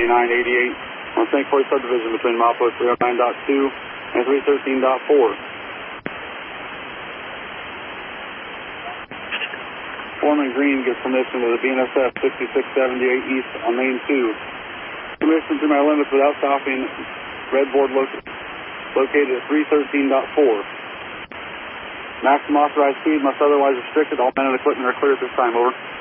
988 on St. Croix subdivision between milepost 309.2 and 313.4. Foreman Green gives permission to the BNSF 6678 East on Main 2. Permission to my limits without stopping. Red board located at 313.4. Maximum authorized speed must otherwise restricted. All men and equipment are clear at this time. Over.